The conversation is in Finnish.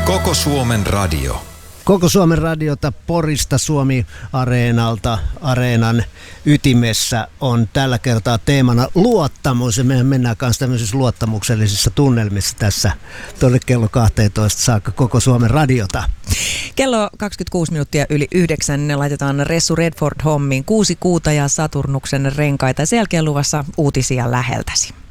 Koko Suomen radio. Koko Suomen radiota Porista Suomi-areenalta. Areenan ytimessä on tällä kertaa teemana luottamus. Ja mehän mennään kanssa tämmöisissä luottamuksellisissa tunnelmissa tässä tuonne kello 12 saakka Koko Suomen radiota. Kello 26 minuuttia yli 9 ne laitetaan Ressu Redford hommiin 6 kuuta ja Saturnuksen renkaita. Sen jälkeen luvassa uutisia läheltäsi.